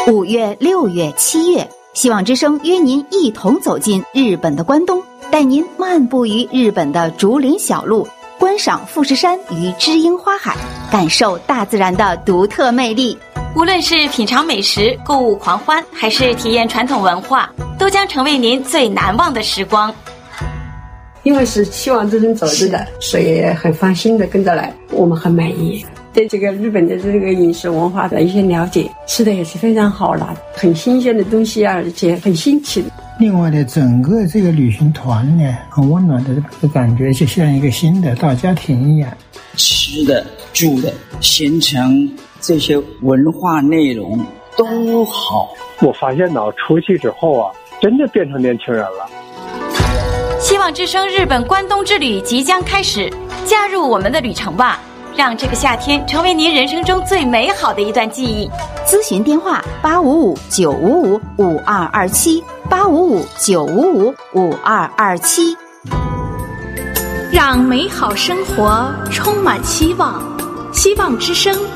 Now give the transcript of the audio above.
5月、6月、7月，希望之声约您一同走进日本的关东，带您漫步于日本的竹林小路，观赏富士山与知樱花海，感受大自然的独特魅力。 无论是品尝美食、购物狂欢，还是体验传统文化，都将成为您最难忘的时光。 因为是希望之声组织的，所以很放心的跟着来，我们很满意。对这个日本的这个饮食文化的一些了解，吃的也是非常好了，很新鲜的东西啊，而且很新奇的。 另外呢，整个这个旅行团呢，很温暖的这个感觉，就像一个新的大家庭一样。 吃的、住的、行程这些文化内容都好。 我发现到出去之后啊，真的变成年轻人了。 希望之声日本关东之旅即将开始，加入我们的旅程吧，让这个夏天成为您人生中最美好的一段记忆。 咨询电话855-955-5227，855-955-5227。 让美好生活充满希望，希望之声